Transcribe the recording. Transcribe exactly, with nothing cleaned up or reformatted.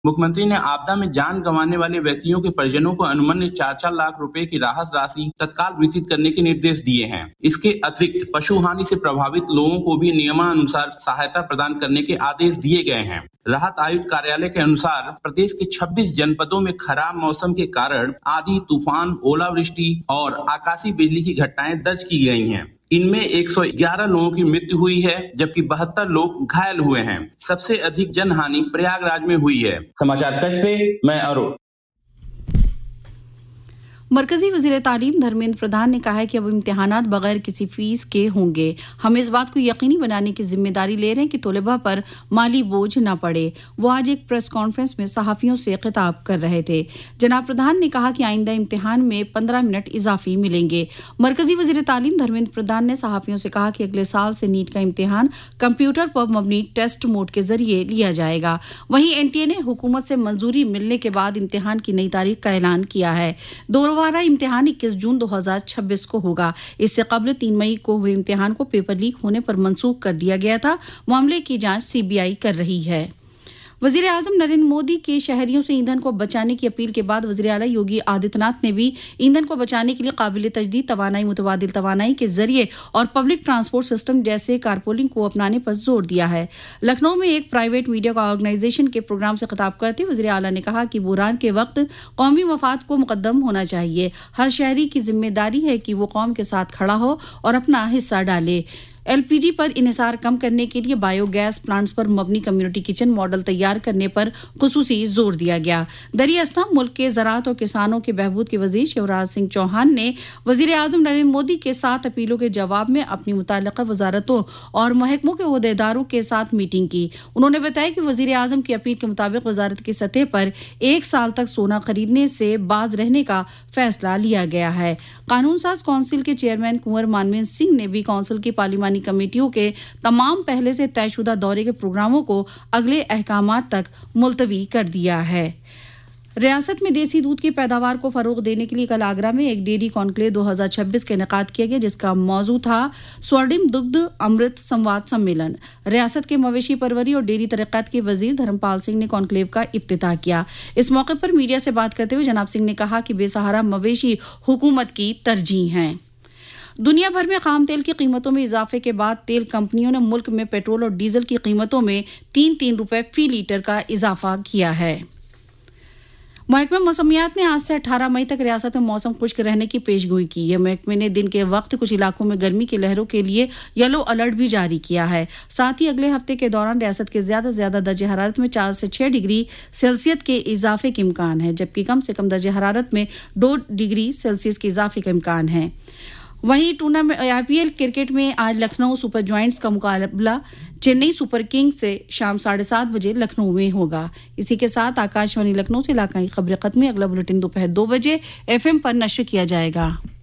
मुख्यमंत्री ने आपदा में जान गंवाने वाले व्यक्तियों के परिजनों को अनुमन्य चार चार लाख रुपए की राहत राशि तत्काल वितरित करने के निर्देश दिए हैं। इसके अतिरिक्त पशु हानि से प्रभावित लोगों को भी नियमानुसार सहायता प्रदान करने के आदेश दिए गए हैं। राहत आयुक्त कार्यालय के अनुसार प्रदेश के छब्बीस जनपदों में खराब मौसम के कारण आंधी, तूफान, ओलावृष्टि और आकाशीय बिजली की घटनाएं दर्ज की गई हैं। इनमें एक सौ ग्यारह लोगों की मृत्यु हुई है, जबकि बहत्तर लोग घायल हुए हैं। सबसे अधिक जनहानि प्रयागराज में हुई है। समाचार कक्ष से मैं अरुण। मरकजी वजीर तालीम धर्मेंद्र प्रधान ने कहा है कि अब इम्तिहानात बगैर किसी फीस के होंगे। हम इस बात को यकीनी बनाने की जिम्मेदारी ले रहे हैं कि तलबा पर माली बोझ न पड़े। वो आज एक प्रेस कॉन्फ्रेंस में सहाफियों से खिताब कर रहे थे। जनाब प्रधान ने कहा कि आइंदा इम्तिहान में पंद्रह मिनट इजाफी मिलेंगे। मरकजी वजीर तालीम धर्मेंद्र प्रधान ने सहाफियों से कहा कि अगले साल से नीट का इम्तिहान कंप्यूटर पर मबनी टेस्ट मोड के जरिए लिया जाएगा। वहीं एनटीए ने हुकूमत से मंजूरी मिलने के बाद इम्तिहान की नई तारीख का ऐलान किया है। दो दोबारा इम्तिहान इक्कीस जून दो हज़ार छब्बीस को होगा। इससे कबल तीन मई को हुए इम्तिहान को पेपर लीक होने पर मंसूख कर दिया गया था। मामले की जांच सीबीआई कर रही है। वजीर आजम नरेंद्र मोदी के शहरियों से ईंधन को बचाने की अपील के बाद वजीर आला योगी आदित्यनाथ ने भी ईंधन को बचाने के लिए काबिल तजदीद तवानाई, मुतबादिल तवानाई के जरिए और पब्लिक ट्रांसपोर्ट सिस्टम जैसे कारपूलिंग को अपनाने पर जोर दिया है। लखनऊ में एक प्राइवेट मीडिया ऑर्गेनाइजेशन के प्रोग्राम से खिताब करते वजीर आला ने कहा कि बुरान के वक्त कौमी मफाद को मुकद्दम होना चाहिए। हर शहरी की जिम्मेदारी है कि वो कौम के साथ खड़ा हो और अपना हिस्सा डाले। एलपीजी पर इन्हिसार कम करने के लिए बायोगैस प्लांट्स पर मबनी कम्युनिटी किचन मॉडल तैयार करने पर खुसूसी जोर दिया गया। दरियास्ता मुल्क के ज़राअत और किसानों के बहबूद के वजीर शिवराज सिंह चौहान ने वजीर आजम नरेंद्र मोदी के साथ अपीलों के जवाब में अपनी मुताल्लिका वजारतों और महकमों के ओहदेदारों के साथ मीटिंग की। उन्होंने बताया कि वजीर आजम की अपील के मुताबिक वजारत की सतह पर एक साल तक सोना खरीदने से बाज रहने का फैसला लिया गया है। कानून साज कौंसिल के चेयरमैन कुंवर मानवेंद्र सिंह ने भी कौंसिल की पार्लिमानी कमेटियों के तमाम पहले से तयशुदा दौरे के प्रोग्रामों को अगले अहकामात तक मुलतवी कर दिया है। रियासत में देसी दूध की पैदावार को फरोग देने के लिए कल आगरा में एक डेयरी कॉन्क्लेव दो हज़ार छब्बीस का इनेकाद किया गया, जिसका मौजू था स्वर्णिम दुग्ध अमृत संवाद सम्मेलन। रियासत के मवेशी परवरी और डेयरी तरक्यात के वजीर धर्मपाल सिंह ने कॉन्क्लेव का इफ्तिताह किया। इस मौके पर मीडिया से बात करते हुए जनाब सिंह ने कहा कि बेसहारा मवेशी हुकूमत की तरजीह हैं। दुनिया भर में खाम तेल की कीमतों में इजाफे के बाद तेल कंपनियों ने मुल्क में पेट्रोल और डीजल की कीमतों में तीन तीन रुपए फी लीटर का इजाफा किया है। महकमा मौसमियात ने आज से अठारह मई तक रियासत में मौसम खुश्क रहने की पेशगोई की है। महकमे ने दिन के वक्त कुछ इलाकों में गर्मी की लहरों के लिए येलो अलर्ट भी जारी किया है। साथ ही अगले हफ्ते के दौरान रियासत के ज्यादा से ज्यादा दर्जे हरारत में चार से छह डिग्री सेल्सियस के इजाफे के इम्कान है, जबकि कम से कम दर्जे हरारत में दो डिग्री सेल्सियस के इजाफे का इम्कान है। वहीं टूर्नामेंट आईपीएल क्रिकेट में आज लखनऊ सुपर जॉयंट्स का मुकाबला चेन्नई सुपर किंग्स से शाम साढ़े सात बजे लखनऊ में होगा। इसी के साथ आकाशवाणी लखनऊ से इलाकाई खबरें खत्म। अगला बुलेटिन दोपहर दो बजे एफएम पर नश्र किया जाएगा।